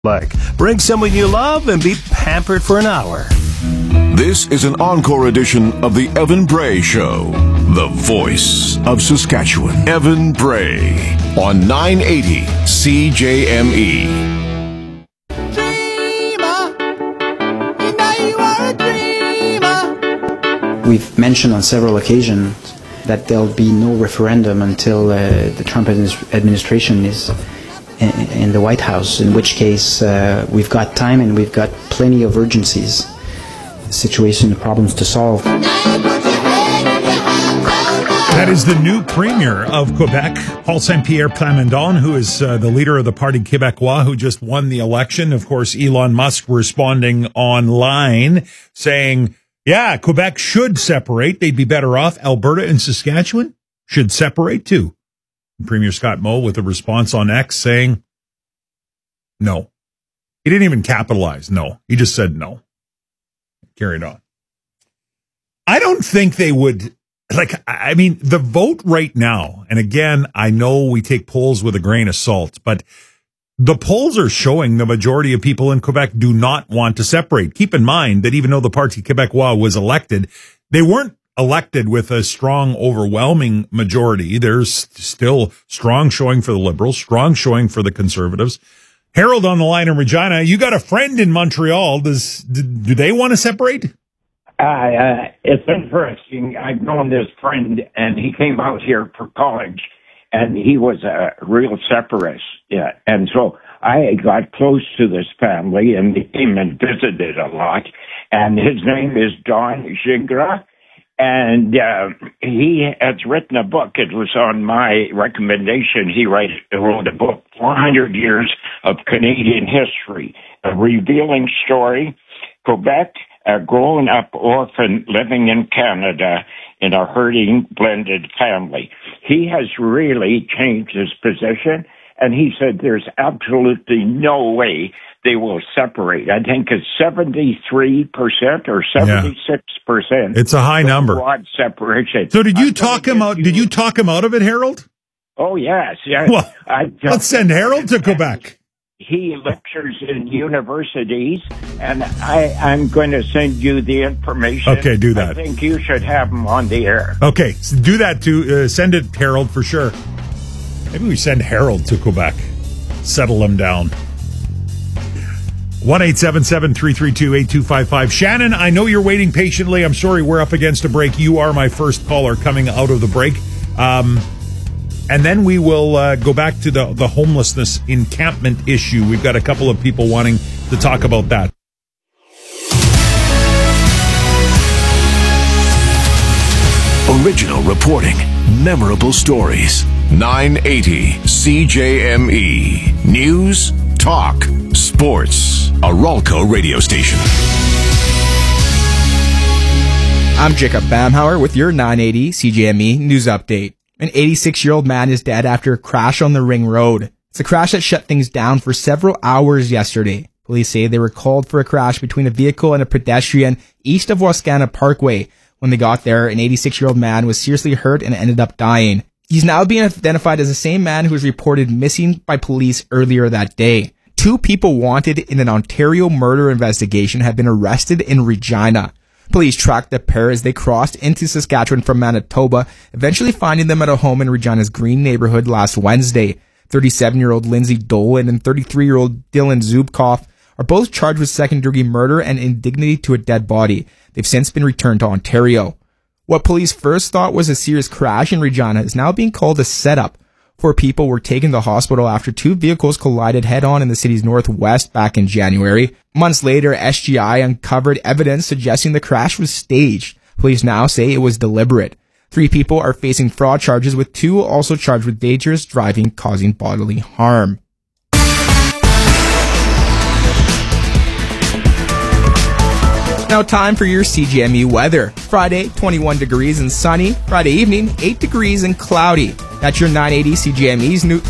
Bring someone you love and be pampered for an hour. This is an encore edition of the Evan Bray Show, the voice of Saskatchewan. Evan Bray on 980 CJME. We've mentioned on several occasions that there'll be no referendum until the Trump administration is in the White House, in which case we've got time and we've got plenty of urgencies, situation, problems to solve. That is the new premier of Quebec, Paul Saint-Pierre Plamondon, who is the leader of the Parti Québécois, who just won the election. Of course, Elon Musk responding online saying, yeah, Quebec should separate. They'd be better off. Alberta and Saskatchewan should separate too. Premier Scott Moe with a response on X saying no. He didn't even capitalize no. He just said no. Carried on. I don't think they would, the vote right now, and again, I know we take polls with a grain of salt, but the polls are showing the majority of people in Quebec do not want to separate. Keep in mind that even though the Parti Québécois was elected, they weren't elected with a strong, overwhelming majority. There's still strong showing for the Liberals, strong showing for the Conservatives. Harold on the line in Regina. You got a friend in Montreal. Do they want to separate? It's interesting. I've known this friend, and he came out here for college, and he was a real separatist. Yeah, and so I got close to this family and came and visited a lot. And his name is Don Gingras. And he has written a book. It was on my recommendation. He wrote a book, 400 Years of Canadian History, a revealing story. Quebec, a grown-up orphan living in Canada in a hurting blended family. He has really changed his position, and he said there's absolutely no way they will separate. I think it's 73% or 76%. Yeah. It's a high number. Broad separation. So did you talk him out? Did you talk him out of it, Harold? Oh yes. Yeah. Well, let's send Harold to Quebec. He lectures in universities, and I'm going to send you the information. Okay, do that. I think you should have him on the air. Okay, so do that too. Send it, Harold, for sure. Maybe we send Harold to Quebec. Settle him down. 1-877-332-8255. Shannon, I know you're waiting patiently. I'm sorry we're up against a break. You are my first caller coming out of the break. And then we will go back to the homelessness encampment issue. We've got a couple of people wanting to talk about that. Original reporting, memorable stories. 980 CJME. News, talk, sports. A Ralco radio station. I'm Jacob Bamhauer with your 980 CJME news update. An 86-year-old man is dead after a crash on the Ring Road. It's a crash that shut things down for several hours yesterday. Police say they were called for a crash between a vehicle and a pedestrian east of Wascana Parkway. When they got there, an 86-year-old man was seriously hurt and ended up dying. He's now being identified as the same man who was reported missing by police earlier that day. 2 people wanted in an Ontario murder investigation have been arrested in Regina. Police tracked the pair as they crossed into Saskatchewan from Manitoba, eventually finding them at a home in Regina's Green neighborhood last Wednesday. 37-year-old Lindsay Dolan and 33-year-old Dylan Zubkoff are both charged with second-degree murder and indignity to a dead body. They've since been returned to Ontario. What police first thought was a serious crash in Regina is now being called a setup. 4 people were taken to the hospital after 2 vehicles collided head-on in the city's northwest back in January. Months later, SGI uncovered evidence suggesting the crash was staged. Police now say it was deliberate. 3 people are facing fraud charges, with 2 also charged with dangerous driving causing bodily harm. Now time for your CJME weather. Friday, 21 degrees and sunny. Friday evening, 8 degrees and cloudy. That's your 980 CJME's new...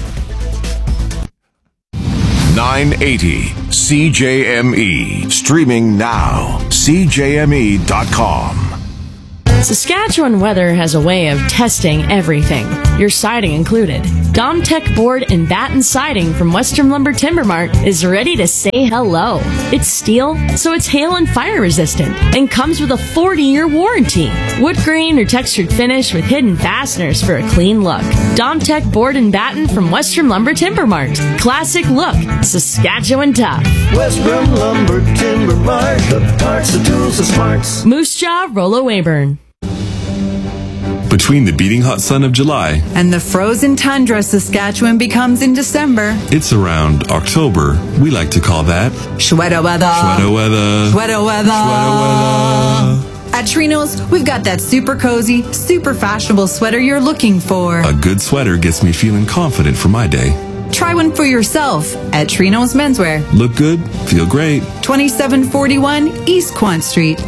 980 CJME. Streaming now. CJME.com. Saskatchewan Weather has a way of testing everything, your siding included. Domtech Board and Batten Siding from Western Lumber Timber Mart is ready to say hello. It's steel, so it's hail and fire resistant, and comes with a 40-year warranty. Wood grain or textured finish with hidden fasteners for a clean look. Domtech Board and Batten from Western Lumber Timber Mart. Classic look, Saskatchewan tough. Western Lumber Timber Mart, the parts, the tools, the smarts. Moose Jaw, Rollo Weyburn. Between the beating hot sun of July and the frozen tundra Saskatchewan becomes in December, it's around October. We like to call that Shweta weather. Shweta weather. Shweta weather. Shweta weather. At Trinos, we've got that super cozy, super fashionable sweater you're looking for. A good sweater gets me feeling confident for my day. Try one for yourself at Trinos Menswear. Look good, feel great. 2741 East Quant Street.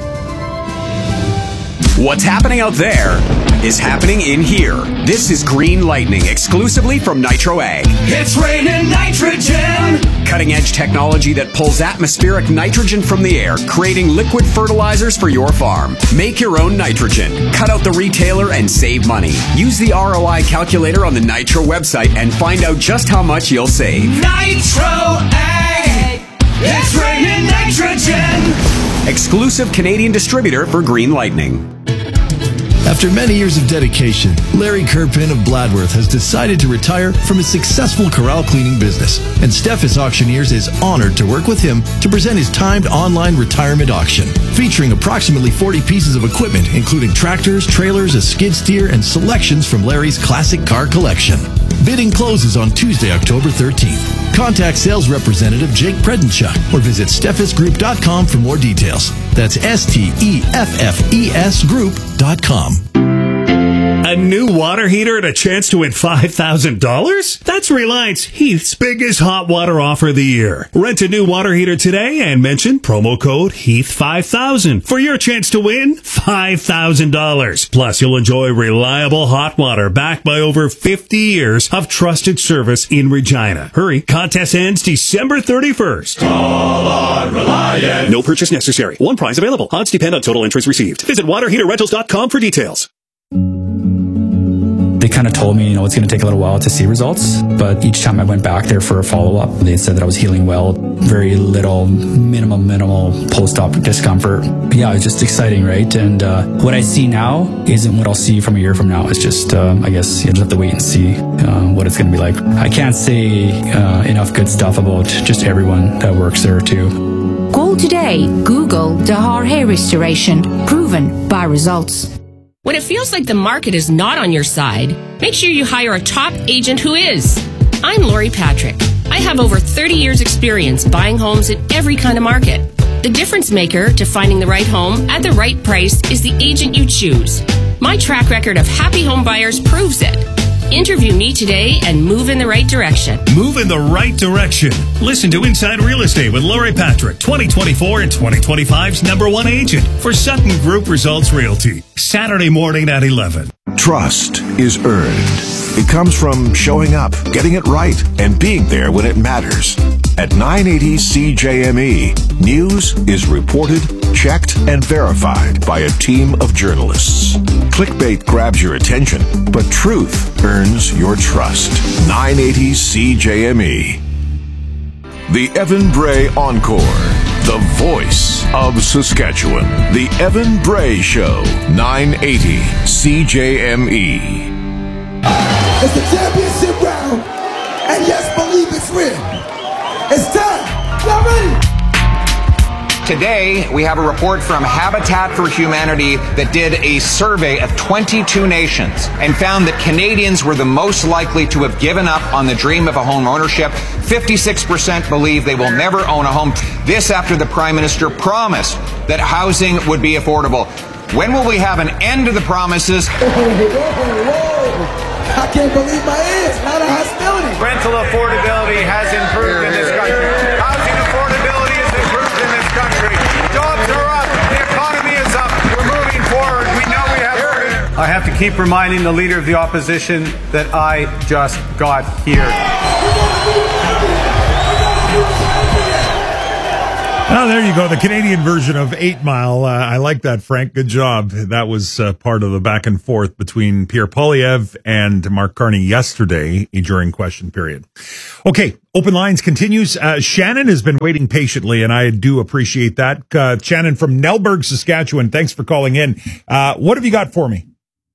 What's happening out there is happening in here. This is Green Lightning, exclusively from Nitro Ag. It's raining nitrogen! Cutting edge technology that pulls atmospheric nitrogen from the air, creating liquid fertilizers for your farm. Make your own nitrogen. Cut out the retailer and save money. Use the ROI calculator on the Nitro website and find out just how much you'll save. Nitro Ag! It's raining nitrogen! Exclusive Canadian distributor for Green Lightning. After many years of dedication, Larry Kirpin of Bladworth has decided to retire from his successful corral cleaning business, and Steffes Auctioneers is honored to work with him to present his timed online retirement auction, featuring approximately 40 pieces of equipment, including tractors, trailers, a skid steer, and selections from Larry's classic car collection. Bidding closes on Tuesday, October 13th. Contact sales representative Jake Predenchuk or visit steffesgroup.com for more details. That's STEFFES group.com. A new water heater and a chance to win $5,000? That's Reliance Heath's biggest hot water offer of the year. Rent a new water heater today and mention promo code HEATH5000 for your chance to win $5,000. Plus, you'll enjoy reliable hot water backed by over 50 years of trusted service in Regina. Hurry, contest ends December 31st. Call on Reliance. No purchase necessary. One price available. Odds depend on total entries received. Visit waterheaterrentals.com for details. They kind of told me, it's going to take a little while to see results, but each time I went back there for a follow-up, they said that I was healing well, very little, minimal post-op discomfort. But yeah, it's just exciting, right? And what I see now isn't what I'll see from a year from now. It's just, I guess you just have to wait and see what it's going to be like. I can't say enough good stuff about just everyone that works there too. Call today. Google Dahar Hair Restoration, proven by results. When it feels like the market is not on your side, make sure you hire a top agent who is. I'm Lori Patrick. I have over 30 years experience buying homes in every kind of market. The difference maker to finding the right home at the right price is the agent you choose. My track record of happy home buyers proves it. Interview me today and move in the right direction. Move in the right direction. Listen to Inside Real Estate with Lori Patrick, 2024 and 2025's #1 agent for Sutton Group Results Realty. Saturday morning at 11. Trust is earned. It comes from showing up, getting it right, and being there when it matters. At 980 CJME, news is reported, checked, and verified by a team of journalists. Clickbait grabs your attention, but truth earns your trust. 980 CJME. The Evan Bray Encore. The voice of Saskatchewan. The Evan Bray Show. 980 CJME. It's the championship round, and yes, believe it's real. It's time. Y'all ready? Today, we have a report from Habitat for Humanity that did a survey of 22 nations and found that Canadians were the most likely to have given up on the dream of a home ownership. 56% believe they will never own a home. This after the Prime Minister promised that housing would be affordable. When will we have an end to the promises? I can't believe my ears. A lot of hostility. Rental affordability has improved in this country. Housing affordability has improved in this country. Jobs are up. The economy is up. We're moving forward. We know we have. I have to keep reminding the Leader of the Opposition that I just got here. Well, there you go. The Canadian version of 8 Mile. I like that, Frank. Good job. That was part of the back and forth between Pierre Poilievre and Mark Carney yesterday during question period. Okay, open lines continues. Shannon has been waiting patiently, and I do appreciate that. Shannon from Nelberg, Saskatchewan, thanks for calling in. What have you got for me?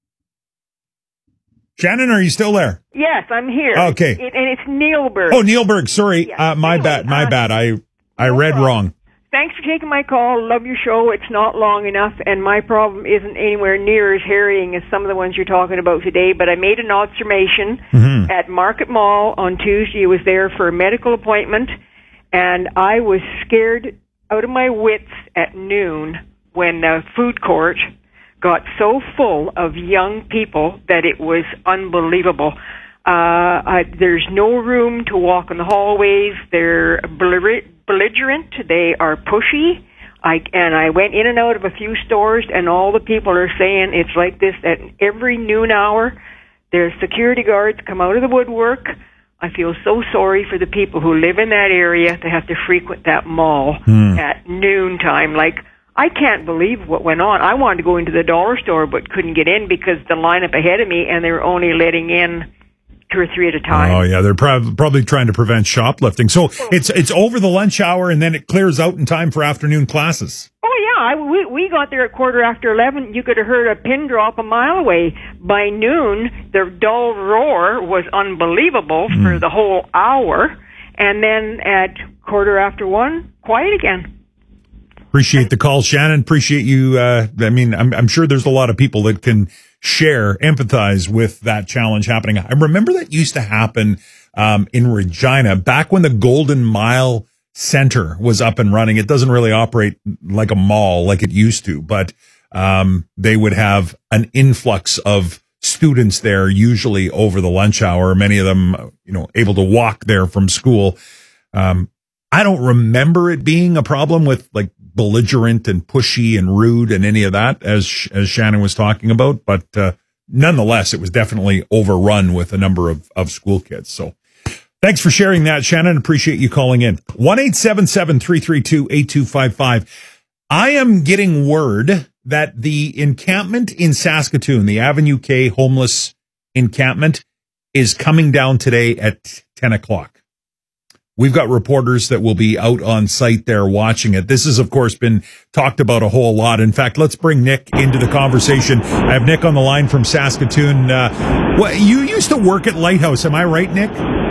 Shannon, are you still there? Yes, I'm here. Okay. And it's Neilberg. Oh, Neilberg. Sorry. My bad. I read wrong. Thanks for taking my call. Love your show. It's not long enough, and my problem isn't anywhere near as harrying as some of the ones you're talking about today, but I made an observation at Market Mall on Tuesday. I was there for a medical appointment, and I was scared out of my wits at noon when the food court got so full of young people that it was unbelievable. There's no room to walk in the hallways. They're belligerent. They are pushy. I went in and out of a few stores, and all the people are saying it's like this at every noon hour. There's security guards come out of the woodwork. I feel so sorry for the people who live in that area to have to frequent that mall at noon time. Like, I can't believe what went on. I wanted to go into the dollar store but couldn't get in because the lineup ahead of me, and they were only letting in 2 or 3 at a time. Oh, yeah, they're probably trying to prevent shoplifting. So it's over the lunch hour, and then it clears out in time for afternoon classes. Oh, yeah, we got there at 11:15. You could have heard a pin drop a mile away. By noon, the dull roar was unbelievable for the whole hour, and then at 1:15, quiet again. Appreciate the call, Shannon. Appreciate you. I'm sure there's a lot of people that can empathize with that challenge happening. I remember that used to happen in Regina back when the Golden Mile Center was up and running. It doesn't really operate like a mall like it used to, but they would have an influx of students there, usually over the lunch hour. Many of them, able to walk there from school. I don't remember it being a problem with like belligerent and pushy and rude and any of that as Shannon was talking about. But nonetheless, it was definitely overrun with a number of school kids. So thanks for sharing that, Shannon. Appreciate you calling in. 1-877-332-8255. I am getting word that the encampment in Saskatoon, the Avenue K homeless encampment, is coming down today at 10 o'clock. We've got reporters that will be out on site there watching it. This has, of course, been talked about a whole lot. In fact, let's bring Nick into the conversation. I have Nick on the line from Saskatoon. You used to work at Lighthouse. Am I right, Nick?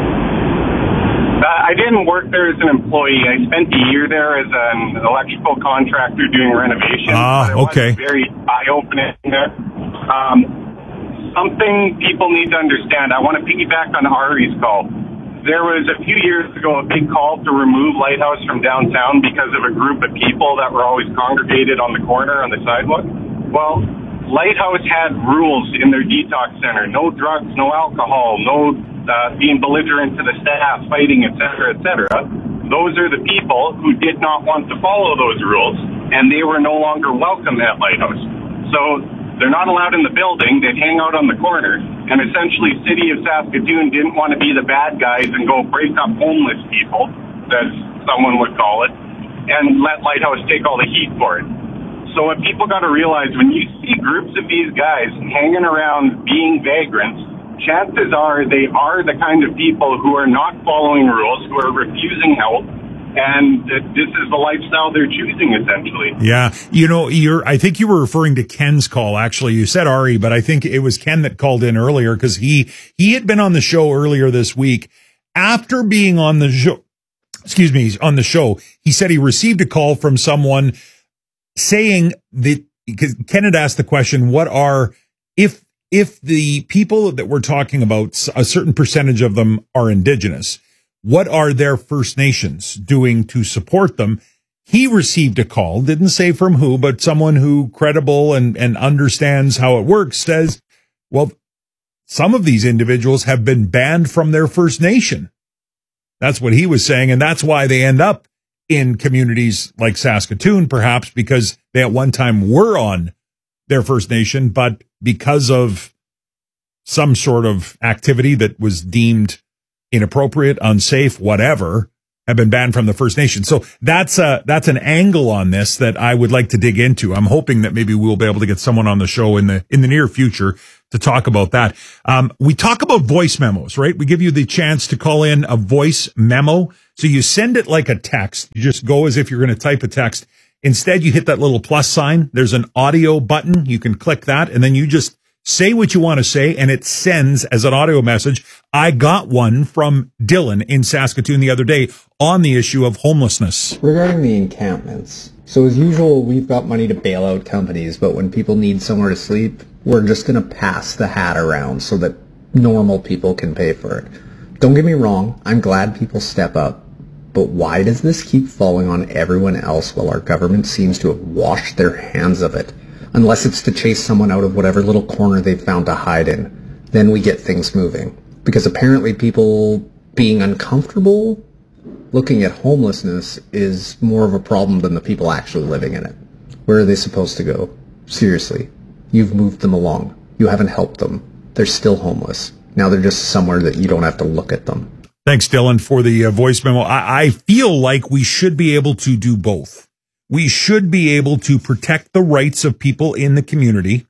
I didn't work there as an employee. I spent a year there as an electrical contractor doing renovations. Okay. It was very eye-opening there. Something people need to understand. I want to piggyback on Ari's call. There was a few years ago a big call to remove Lighthouse from downtown because of a group of people that were always congregated on the corner on the sidewalk. Well, Lighthouse had rules in their detox center. No drugs, no alcohol, no being belligerent to the staff, fighting, etc., etc. Those are the people who did not want to follow those rules, and they were no longer welcome at Lighthouse. So they're not allowed in the building. They'd hang out on the corner. And essentially, City of Saskatoon didn't want to be the bad guys and go break up homeless people, as someone would call it, and let Lighthouse take all the heat for it. So what people got to realize, when you see groups of these guys hanging around being vagrants, chances are they are the kind of people who are not following rules, who are refusing help, and this is the lifestyle they're choosing, essentially. Yeah. I think you were referring to Ken's call, actually. You said Ari, but I think it was Ken that called in earlier because he had been on the show earlier this week. After being on the show, he said he received a call from someone saying that, because Ken had asked the question, if the people that we're talking about, a certain percentage of them are Indigenous, what are their First Nations doing to support them? He received a call, didn't say from who, but someone who credible and understands how it works, says, well, some of these individuals have been banned from their First Nation. That's what he was saying, and that's why they end up in communities like Saskatoon, perhaps because they at one time were on their First Nation, but because of some sort of activity that was deemed inappropriate, unsafe, whatever, have been banned from the First Nation. So that's an angle on this that I would like to dig into. I'm hoping that maybe we'll be able to get someone on the show in the near future to talk about that. We talk about voice memos, right? We give you the chance to call in a voice memo. So you send it like a text. You just go as if you're going to type a text. Instead, you hit that little plus sign. There's an audio button. You can click that, and then you just say what you want to say, and it sends as an audio message. I got one from Dylan in Saskatoon the other day on the issue of homelessness. Regarding the encampments, so as usual, we've got money to bail out companies, but when people need somewhere to sleep, we're just going to pass the hat around so that normal people can pay for it. Don't get me wrong, I'm glad people step up, but why does this keep falling on everyone else while our government seems to have washed their hands of it? Unless it's to chase someone out of whatever little corner they've found to hide in. Then we get things moving. Because apparently people being uncomfortable looking at homelessness is more of a problem than the people actually living in it. Where are they supposed to go? Seriously. You've moved them along. You haven't helped them. They're still homeless. Now they're just somewhere that you don't have to look at them. Thanks, Dylan, for the voice memo. I feel like we should be able to do both. We should be able to protect the rights of people in the community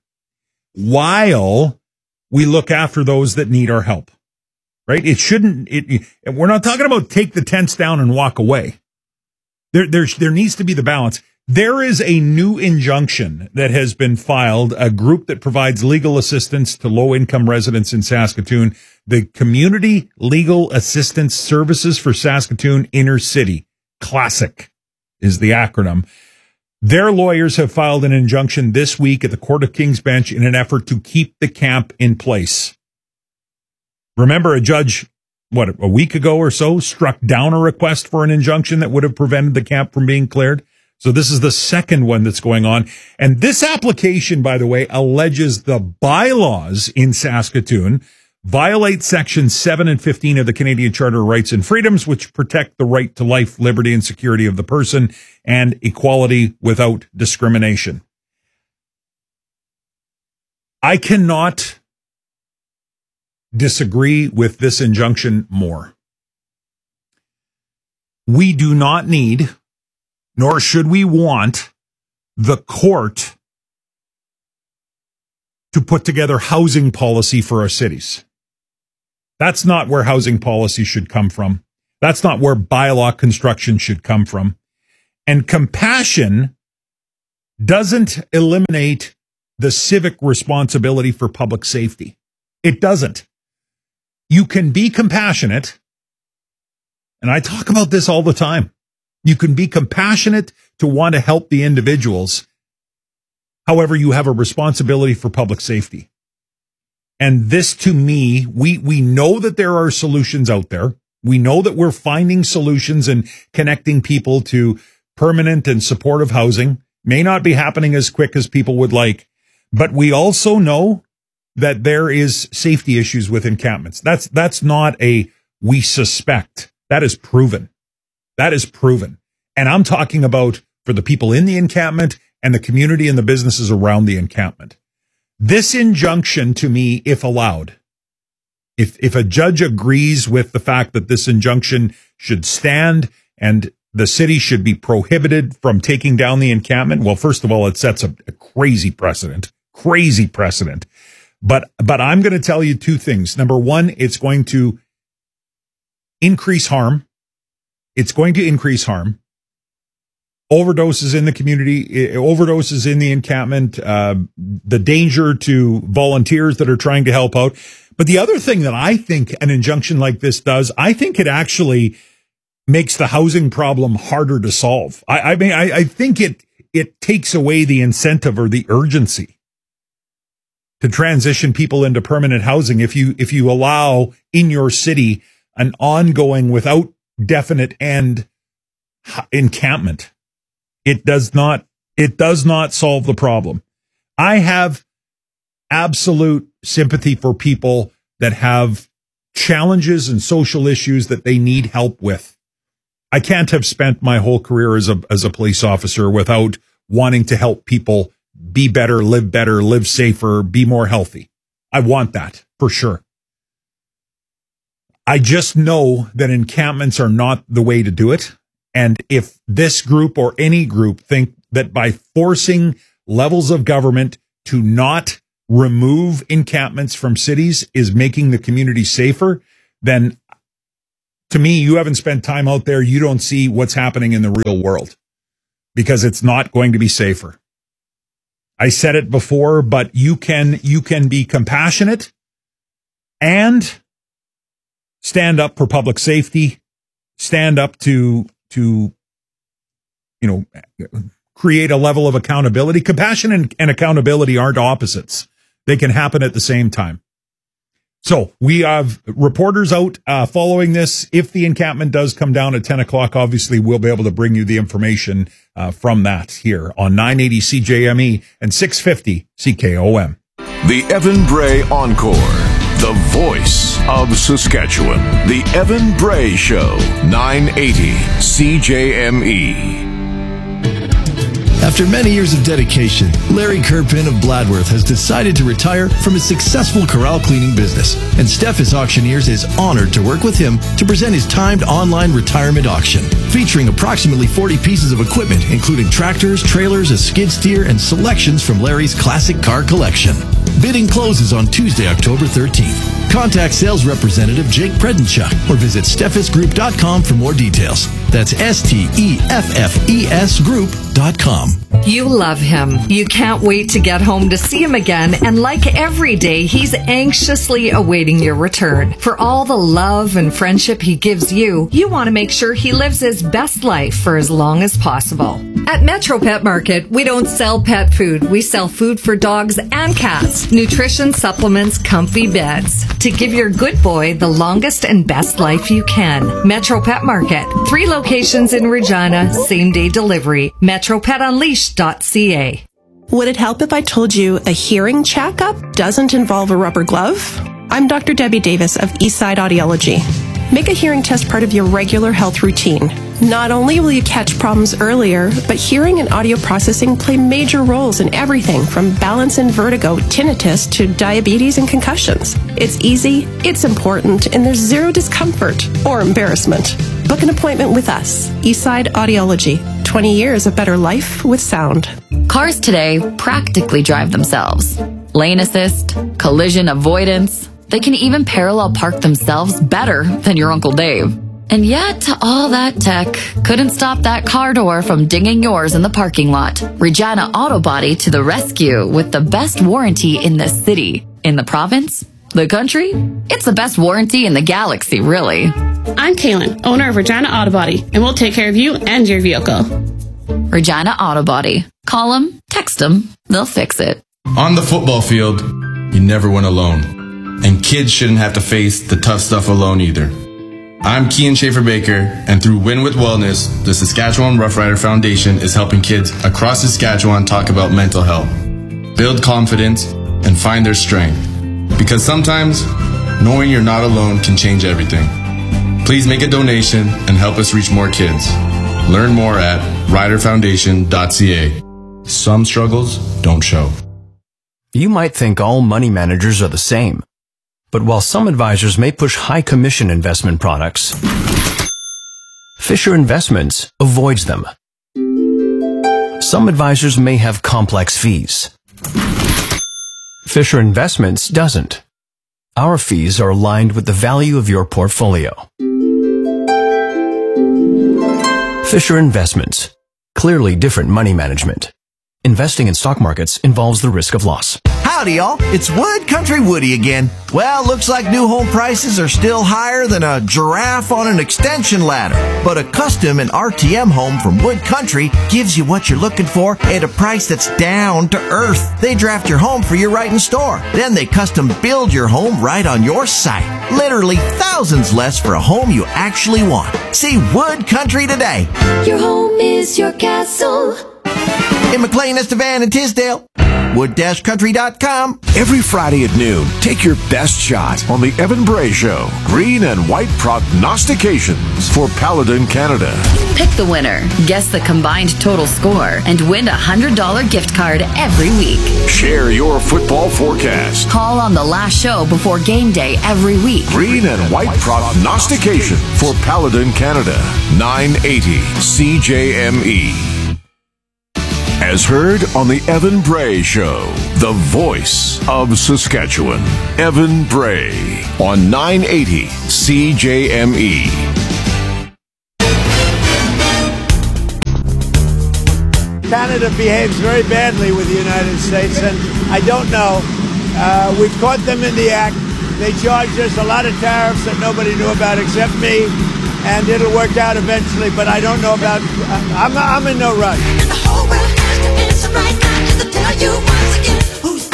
while we look after those that need our help, right? It shouldn't, we're not talking about take the tents down and walk away. There needs to be the balance. There is a new injunction that has been filed, a group that provides legal assistance to low-income residents in Saskatoon, the Community Legal Assistance Services for Saskatoon Inner City, CLASSIC. Is the acronym. Their lawyers have filed an injunction this week at the Court of King's Bench in an effort to keep the camp in place. Remember, a judge, a week ago or so, struck down a request for an injunction that would have prevented the camp from being cleared. So this is the second one that's going on. And this application, by the way, alleges the bylaws in Saskatoon violate sections 7 and 15 of the Canadian Charter of Rights and Freedoms, which protect the right to life, liberty, and security of the person and equality without discrimination. I cannot disagree with this injunction more. We do not need, nor should we want, the court to put together housing policy for our cities. That's not where housing policy should come from. That's not where bylaw construction should come from. And compassion doesn't eliminate the civic responsibility for public safety. It doesn't. You can be compassionate, and I talk about this all the time. You can be compassionate to want to help the individuals. However, you have a responsibility for public safety. And this, to me, we know that there are solutions out there. We know that we're finding solutions and connecting people to permanent and supportive housing. May not be happening as quick as people would like, but we also know that there is safety issues with encampments. That's not a we suspect. That is proven. That is proven. And I'm talking about for the people in the encampment and the community and the businesses around the encampment. This injunction, to me, if allowed, if a judge agrees with the fact that this injunction should stand and the city should be prohibited from taking down the encampment, well, first of all, it sets a crazy precedent. But I'm going to tell you two things. Number one, it's going to increase harm. Overdoses in the community, overdoses in the encampment, the danger to volunteers that are trying to help out. But the other thing that I think an injunction like this does, I think it actually makes the housing problem harder to solve. I think it takes away the incentive or the urgency to transition people into permanent housing if you allow in your city an ongoing, without definite end, encampment. It does not solve the problem. I have absolute sympathy for people that have challenges and social issues that they need help with. I can't have spent my whole career as a police officer without wanting to help people be better, live safer, be more healthy. I want that for sure. I just know that encampments are not the way to do it. And if this group or any group think that by forcing levels of government to not remove encampments from cities is making the community safer, then to me, you haven't spent time out there. You don't see what's happening in the real world, because it's not going to be safer. I said it before, but you can be compassionate and stand up for public safety, stand up to create a level of accountability. Compassion and accountability aren't opposites. They can happen at the same time. So we have reporters out following this. If the encampment does come down at 10 o'clock, obviously we'll be able to bring you the information from that here on 980 CJME and 650 CKOM. The Evan Bray Encore, the voice of Saskatchewan. The Evan Bray Show, 980 CJME. After many years of dedication, Larry Kirpin of Bladworth has decided to retire from his successful corral cleaning business, and Steffes Auctioneers is honored to work with him to present his timed online retirement auction, featuring approximately 40 pieces of equipment, including tractors, trailers, a skid steer, and selections from Larry's classic car collection. Bidding closes on Tuesday, October 13th. Contact sales representative Jake Predenchuk or visit steffesgroup.com for more details. That's STEFFES group.com. You love him. You can't wait to get home to see him again, and like every day, he's anxiously awaiting your return. For all the love and friendship he gives you, you want to make sure he lives his best life for as long as possible. At Metro Pet Market, we don't sell pet food. We sell food for dogs and cats, nutrition, supplements, comfy beds. To give your good boy the longest and best life you can. Metro Pet Market, 3 locations in Regina, same-day delivery. MetroPetUnleashed.ca. Would it help if I told you a hearing checkup doesn't involve a rubber glove? I'm Dr. Debbie Davis of Eastside Audiology. Make a hearing test part of your regular health routine. Not only will you catch problems earlier, but hearing and audio processing play major roles in everything from balance and vertigo, tinnitus, to diabetes and concussions. It's easy, it's important, and there's zero discomfort or embarrassment. Book an appointment with us, Eastside Audiology. 20 years of better life with sound. Cars today practically drive themselves. Lane assist, collision avoidance. They can even parallel park themselves better than your Uncle Dave. And yet, all that tech couldn't stop that car door from dinging yours in the parking lot. Regina Auto Body to the rescue with the best warranty in the city. In the province? The country? It's the best warranty in the galaxy, really. I'm Kaylin, owner of Regina Auto Body, and we'll take care of you and your vehicle. Regina Auto Body. Call them, text them, they'll fix it. On the football field, you never win alone. And kids shouldn't have to face the tough stuff alone either. I'm Kean Schaefer-Baker, and through Win with Wellness, the Saskatchewan Rough Rider Foundation is helping kids across Saskatchewan talk about mental health, build confidence, and find their strength. Because sometimes, knowing you're not alone can change everything. Please make a donation and help us reach more kids. Learn more at riderfoundation.ca. Some struggles don't show. You might think all money managers are the same. But while some advisors may push high commission investment products, Fisher Investments avoids them. Some advisors may have complex fees. Fisher Investments doesn't. Our fees are aligned with the value of your portfolio. Fisher Investments. Clearly different money management. Investing in stock markets involves the risk of loss. Howdy, y'all. It's Wood Country Woody again. Well, looks like new home prices are still higher than a giraffe on an extension ladder. But a custom and RTM home from Wood Country gives you what you're looking for at a price that's down to earth. They draft your home for you right in store. Then they custom build your home right on your site. Literally thousands less for a home you actually want. See Wood Country today. Your home is your castle. In McLean, Estevan, and Tisdale. wood-country.com. Every Friday at noon, take your best shot on the Evan Bray Show. Green and white prognostications for Paladin Canada. Pick the winner, guess the combined total score, and win a $100 gift card every week. Share your football forecast. Call on the last show before game day every week. Green and white prognostication for Paladin Canada. 980 CJME. As heard on the Evan Bray Show, the voice of Saskatchewan. Evan Bray on 980 CJME. Canada behaves very badly with the United States, and I don't know. We've caught them in the act. They charged us a lot of tariffs that nobody knew about except me, and it'll work out eventually, but I don't know about... I'm in no rush. And the whole world has to answer right now just to tell you once again who's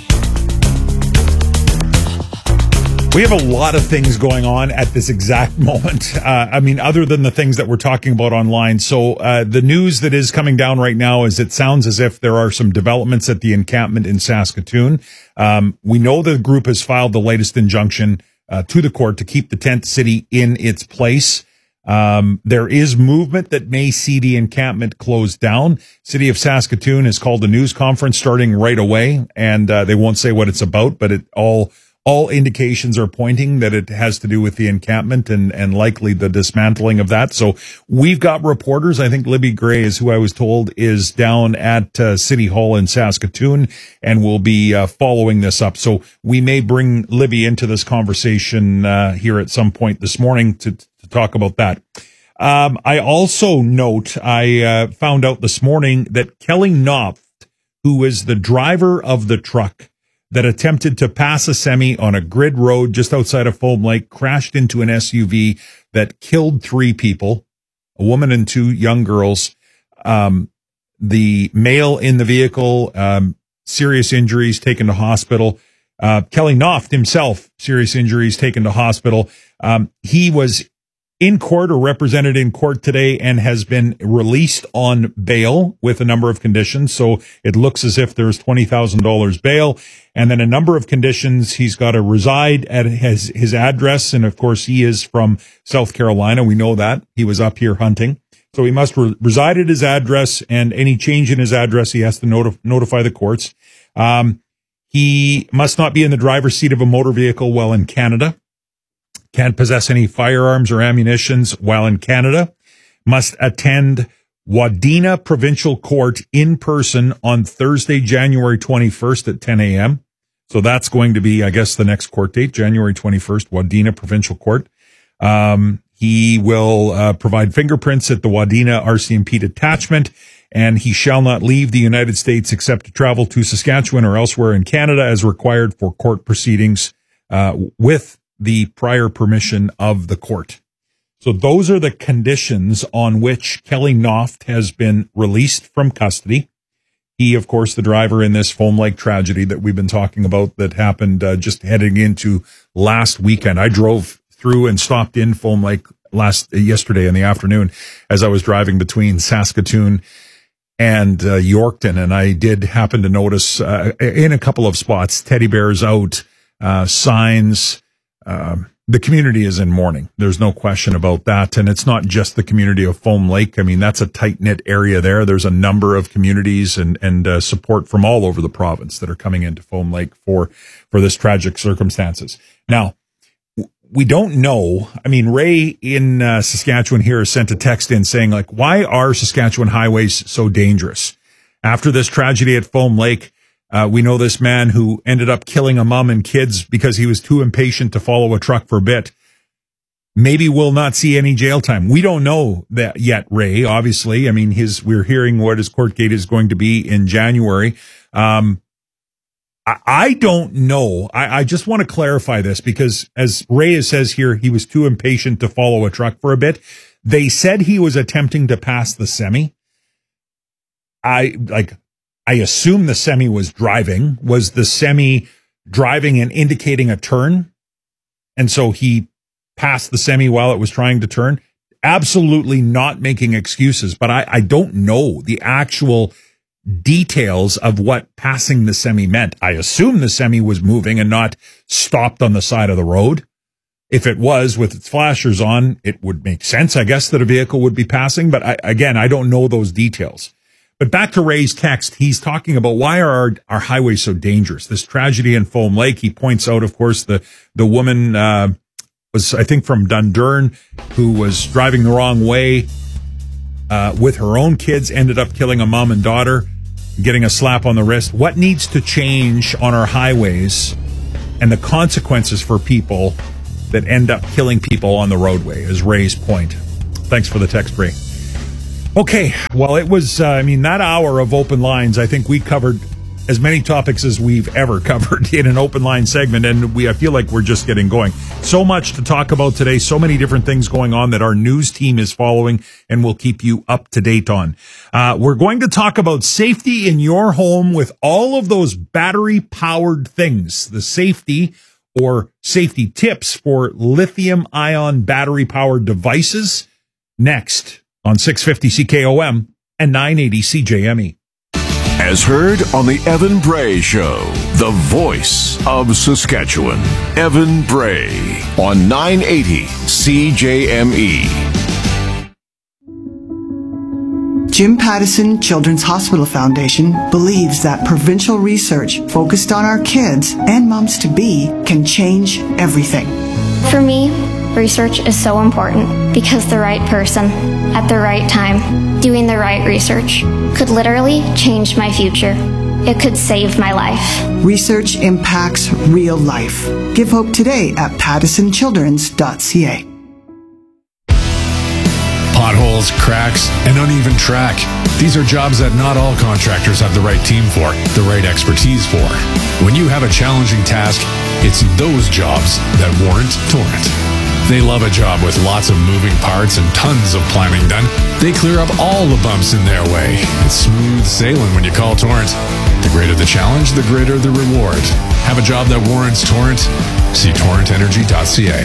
that. We have a lot of things going on at this exact moment. Other than the things that we're talking about online. So the news that is coming down right now is it sounds as if there are some developments at the encampment in Saskatoon. We know the group has filed the latest injunction to the court to keep the tent city in its place. There is movement that may see the encampment closed down. City of Saskatoon has called a news conference starting right away, and they won't say what it's about, but all indications are pointing that it has to do with the encampment and likely the dismantling of that. So we've got reporters. I think Libby Gray is who I was told is down at City Hall in Saskatoon and will be following this up. So we may bring Libby into this conversation here at some point this morning to talk about that. I also note I found out this morning that Kelly Knopf, who is the driver of the truck that attempted to pass a semi on a grid road just outside of Foam Lake, crashed into an SUV that killed 3 people, a woman and 2 young girls. The male in the vehicle, serious injuries, taken to hospital. Kelly Knopf himself, serious injuries, taken to hospital. He was in court or represented in court today and has been released on bail with a number of conditions. So it looks as if there's $20,000 bail and then a number of conditions. He's got to reside at his address. And of course, he is from South Carolina. We know that he was up here hunting. So he must reside at his address, and any change in his address, he has to notify the courts. He must not be in the driver's seat of a motor vehicle while in Canada. Can't possess any firearms or ammunitions while in Canada. Must attend Wadena Provincial Court in person on Thursday, January 21st at 10 a.m. So that's going to be, I guess, the next court date, January 21st, Wadena Provincial Court. He will provide fingerprints at the Wadena RCMP detachment, and he shall not leave the United States except to travel to Saskatchewan or elsewhere in Canada as required for court proceedings with the prior permission of the court. So those are the conditions on which Kelly Knopf has been released from custody. He, of course, the driver in this Foam Lake tragedy that we've been talking about that happened just heading into last weekend. I drove through and stopped in Foam Lake yesterday in the afternoon as I was driving between Saskatoon and Yorkton, and I did happen to notice in a couple of spots teddy bears out, signs. The community is in mourning. There's no question about that. And it's not just the community of Foam Lake. I mean, that's a tight-knit area there. There's a number of communities and support from all over the province that are coming into Foam Lake for this tragic circumstances. Now, we don't know. I mean, Ray in Saskatchewan here has sent a text in saying, like, why are Saskatchewan highways so dangerous? After this tragedy at Foam Lake, we know this man who ended up killing a mom and kids because he was too impatient to follow a truck for a bit. Maybe we'll not see any jail time. We don't know that yet, Ray, obviously. I mean, we're hearing what his court date is going to be in January. I don't know. I just want to clarify this because as Ray says here, he was too impatient to follow a truck for a bit. They said he was attempting to pass the semi. I assume the semi was driving. Was the semi driving and indicating a turn? And so he passed the semi while it was trying to turn? Absolutely not making excuses, but I don't know the actual details of what passing the semi meant. I assume the semi was moving and not stopped on the side of the road. If it was, with its flashers on, it would make sense, I guess, that a vehicle would be passing. But I don't know those details. But back to Ray's text, he's talking about why are our highways so dangerous? This tragedy in Foam Lake, he points out, of course, the woman was, I think, from Dundurn, who was driving the wrong way with her own kids, ended up killing a mom and daughter, getting a slap on the wrist. What needs to change on our highways and the consequences for people that end up killing people on the roadway is Ray's point. Thanks for the text, Ray. Okay, well, it was, that hour of open lines, I think we covered as many topics as we've ever covered in an open line segment, and I feel like we're just getting going. So much to talk about today, so many different things going on that our news team is following and will keep you up to date on. We're going to talk about safety in your home with all of those battery-powered things, the safety or safety tips for lithium-ion battery-powered devices, next on 650 CKOM and 980 CJME. As heard on the Evan Bray Show, the voice of Saskatchewan. Evan Bray on 980 CJME. Jim Pattison Children's Hospital Foundation believes that provincial research focused on our kids and moms-to-be can change everything. For me, research is so important because the right person at the right time doing the right research could literally change my future. It could save my life. Research impacts real life. Give hope today at pattisonchildrens.ca. Potholes, cracks, and uneven track. These are jobs that not all contractors have the right team for, the right expertise for. When you have a challenging task, it's those jobs that warrant Torrent. They love a job with lots of moving parts and tons of planning done. They clear up all the bumps in their way. It's smooth sailing when you call Torrent. The greater the challenge, the greater the reward. Have a job that warrants Torrent? See torrentenergy.ca.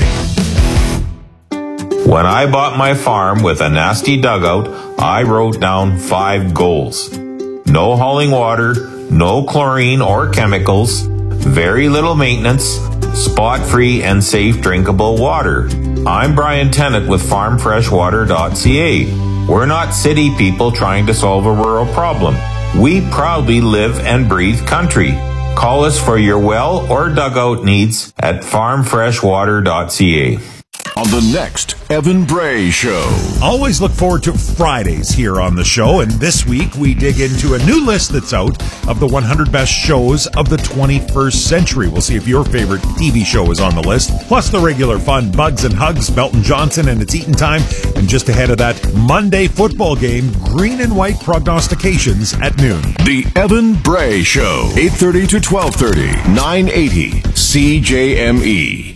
When I bought my farm with a nasty dugout, I wrote down 5 goals. No hauling water, no chlorine or chemicals, very little maintenance, spot-free and safe drinkable water. I'm Brian Tennant with farmfreshwater.ca. We're not city people trying to solve a rural problem. We proudly live and breathe country. Call us for your well or dugout needs at farmfreshwater.ca. On the next Evan Bray Show. Always look forward to Fridays here on the show, and this week we dig into a new list that's out of the 100 best shows of the 21st century. We'll see if your favorite TV show is on the list, plus the regular fun Bugs and Hugs, Belton Johnson, and It's Eating Time, and just ahead of that Monday football game, green and white prognostications at noon. The Evan Bray Show, 8:30 to 12:30, 980 CJME.